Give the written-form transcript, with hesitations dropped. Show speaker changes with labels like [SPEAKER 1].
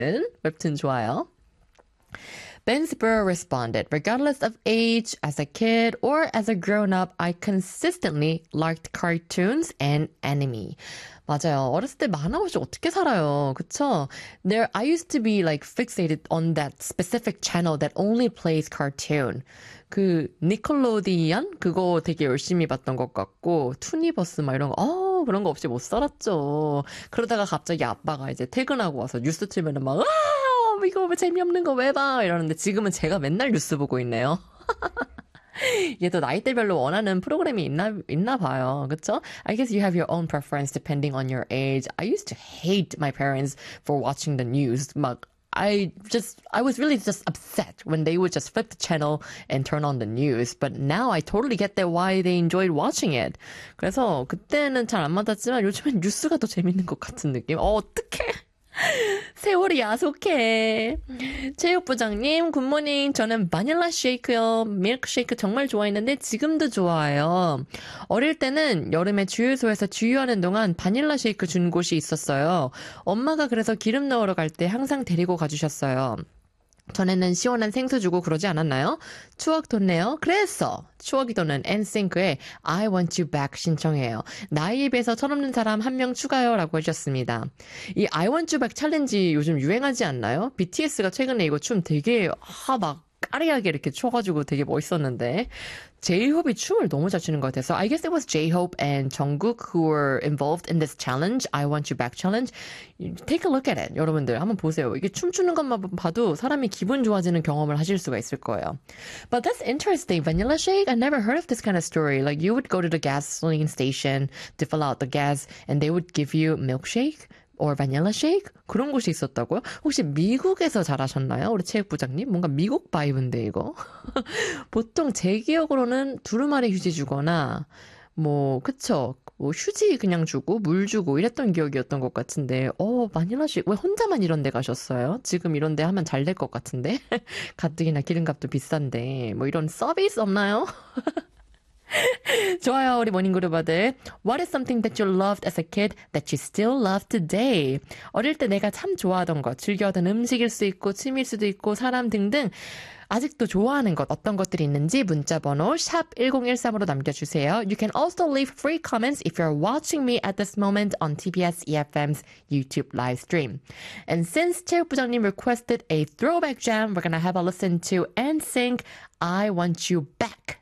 [SPEAKER 1] 웹툰 좋아요. Ben Spur responded, regardless of age, as a kid or as a grown-up, I consistently liked cartoons and anime. 맞아요. 어렸을 때 만화 없이 어떻게 살아요. 그쵸? I used to be like fixated on that specific channel that only plays cartoon. 그 니콜로디안 그거 되게 열심히 봤던 것 같고 투니버스 막 이런 거 그런 거 없이 못 살았죠. 그러다가 갑자기 아빠가 이제 퇴근하고 와서 뉴스 틀면은 막 이거 왜 재미없는 거 왜 봐? 이러는데 지금은 제가 맨날 뉴스 보고 있네요. 얘도 나이대별로 원하는 프로그램이 있나 봐요. 그쵸? I guess you have your own preference depending on your age. I used to hate my parents for watching the news. 막 I was really just upset when they would just flip the channel and turn on the news. But now I totally get that why they enjoyed watching it. 그래서 그때는 잘 안 맞았지만 요즘엔 뉴스가 더 재밌는 것 같은 느낌. 어떡해. 세월이 야속해. 체육부장님, 굿모닝. 저는 바닐라 쉐이크요. 밀크쉐이크 정말 좋아했는데 지금도 좋아해요. 어릴 때는 여름에 주유소에서 주유하는 동안 바닐라 쉐이크 준 곳이 있었어요. 엄마가 그래서 기름 넣으러 갈 때 항상 데리고 가주셨어요. 전에는 시원한 생수 주고 그러지 않았나요? 추억 돋네요. 그래서 추억이 돋는 엔싱크의 I Want You Back 신청해요. 나이에 비해서 철없는 사람 한 명 추가요 라고 해주셨습니다. 이 I Want You Back 챌린지 요즘 유행하지 않나요? BTS가 최근에 이거 춤 되게 막 까리하게 이렇게 춰가지고 되게 멋있었는데 J-Hope이 춤을 너무 잘 추는 것 같아서 I guess it was J-Hope and Jungkook who were involved in this challenge, I Want You Back challenge. Take a look at it. 여러분들 한번 보세요. 이게 춤추는 것만 봐도 사람이 기분 좋아지는 경험을 하실 수가 있을 거예요. But that's interesting. Vanilla Shake? I never heard of this kind of story. Like you would go to the gasoline station to fill out the gas and they would give you milkshake? or vanilla shake? 그런 곳이 있었다고요? 혹시 미국에서 자라셨나요? 우리 체육부장님? 뭔가 미국 바이브인데 이거? 보통 제 기억으로는 두루마리 휴지 주거나 그쵸. 휴지 그냥 주고 물 주고 이랬던 기억이었던 것 같은데 바닐라 쉐이크 왜 혼자만 이런 데 가셨어요? 지금 이런 데 하면 잘 될 것 같은데? 가뜩이나 기름값도 비싼데 이런 서비스 없나요? 좋아요, 우리 모닝그룹아들. What is something that you loved as a kid that you still love today? 어릴 때 내가 참 좋아하던 것, 즐겨하던 음식일 수 있고, 취미일 수도 있고, 사람 등등 아직도 좋아하는 것, 어떤 것들이 있는지 문자번호 샵 1013으로 남겨주세요. You can also leave free comments if you're watching me at this moment on TBS EFM's YouTube live stream. And since 체육부장님 requested a throwback jam, we're gonna have a listen to NSYNC I Want You Back.